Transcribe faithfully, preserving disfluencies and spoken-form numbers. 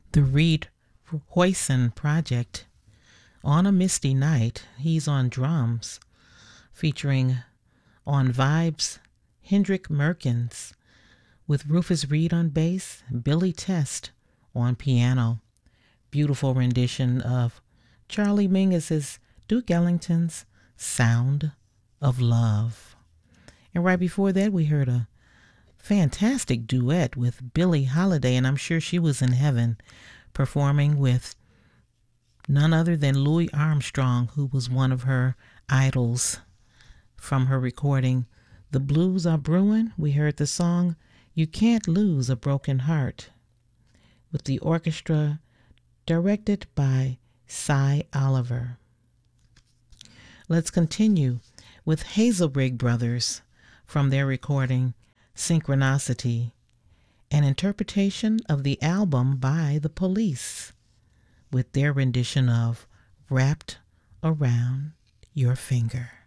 The Reed Hoyson Project. On a Misty Night, he's on drums, featuring on vibes Hendrik Merkins, with Rufus Reed on bass, Billy Test on piano. Beautiful rendition of Charlie Mingus's Duke Ellington's Sound of Love. And right before that, we heard a fantastic duet with Billie Holiday, and I'm sure she was in heaven performing with none other than Louis Armstrong, who was one of her idols. From her recording, The Blues Are Brewing, we heard the song You Can't Lose a Broken Heart, with the orchestra directed by Cy Oliver. Let's continue with Hazelbrigg Brothers from their recording Synchronicity, an interpretation of the album by The Police, with their rendition of Wrapped Around Your Finger.